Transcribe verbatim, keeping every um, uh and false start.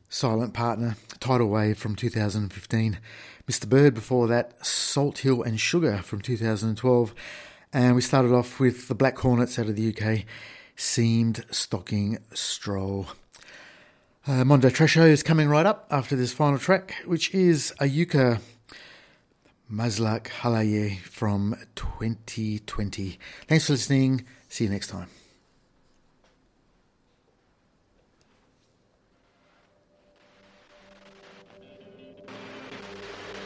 Silent Partner, Tidal Wave from two thousand fifteen. Mister Bird before that, Salt Hill and Sugar from two thousand twelve. And we started off with the Black Hornets out of the U K, Seamed Stocking Stroll. Uh, Mondo Tresho is coming right up after this final track, which is Ayuka Mazlak Halaye from twenty twenty. Thanks for listening. See you next time.